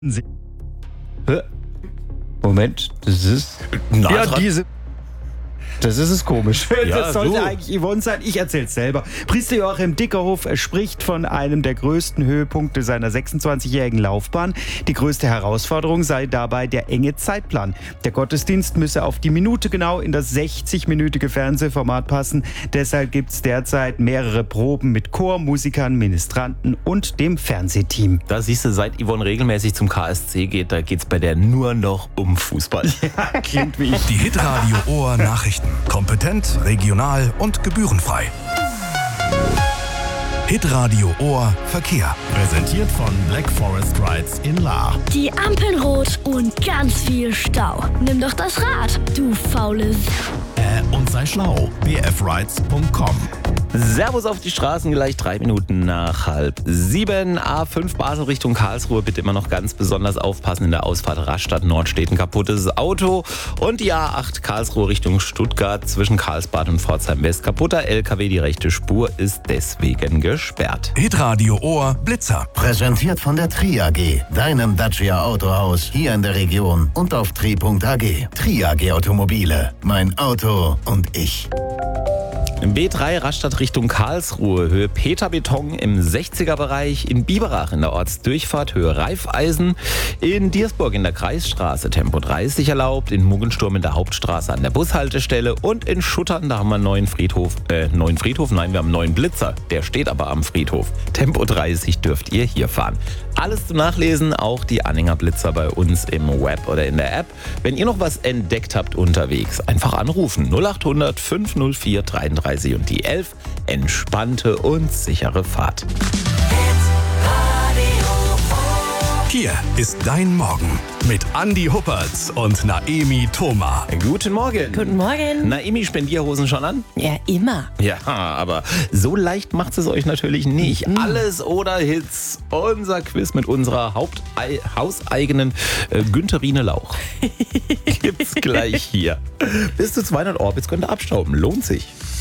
Moment, das ist... Das ist es komisch. Ja, das sollte eigentlich Yvonne sein. Ich erzähl's selber. Priester Joachim Dickerhoff spricht von einem der größten Höhepunkte seiner 26-jährigen Laufbahn. Die größte Herausforderung sei dabei der enge Zeitplan. Der Gottesdienst müsse auf die Minute genau in das 60-minütige Fernsehformat passen. Deshalb gibt's derzeit mehrere Proben mit Chor, Musikern, Ministranten und dem Fernsehteam. Da siehst du, seit Yvonne regelmäßig zum KSC geht, da geht's bei der nur noch um Fußball. Ja, klingt wie ich. Die Hitradio Ohr Nachrichten. Kompetent, regional und gebührenfrei. Hitradio Ohr Verkehr. Präsentiert von Black Forest Rides in Lahr. Die Ampeln rot und ganz viel Stau. Nimm doch das Rad, du faules. Und sei schlau. bfrides.com. Servus auf die Straßen, gleich 3 Minuten nach 6:30. A5 Basel Richtung Karlsruhe, bitte immer noch ganz besonders aufpassen. In der Ausfahrt Rastatt Nord steht ein kaputtes Auto. Und die A8 Karlsruhe Richtung Stuttgart zwischen Karlsbad und Pforzheim West. Kaputter LKW, die rechte Spur ist deswegen gesperrt. Hitradio Ohr Blitzer. Präsentiert von der Tri AG, deinem Dacia Autohaus hier in der Region und auf tri.ag. Tri AG Automobile, mein Auto und ich. B3 Rastatt Richtung Karlsruhe, Höhe Peterbeton im 60er-Bereich, in Biberach in der Ortsdurchfahrt, Höhe Reifeisen, in Diersburg in der Kreisstraße Tempo 30 erlaubt, in Muggensturm in der Hauptstraße an der Bushaltestelle und in Schuttern, da haben wir einen neuen Friedhof. Wir haben einen neuen Blitzer, der steht aber am Friedhof. Tempo 30 dürft ihr hier fahren. Alles zum Nachlesen, auch die Anhänger Blitzer bei uns im Web oder in der App. Wenn ihr noch was entdeckt habt unterwegs, einfach anrufen 0800 504 33 und die 11. Entspannte und sichere Fahrt. Hier ist dein Morgen mit Andi Huppertz und Naemi Thoma. Guten Morgen. Guten Morgen. Naemi, Spendierhosen schon an? Ja, immer. Ja, aber so leicht macht es euch natürlich nicht. Alles oder Hits. Unser Quiz mit unserer hauseigenen Güntherine Lauch. Gibt's gleich hier. Bis zu 200 Orbits könnt ihr abstauben. Lohnt sich.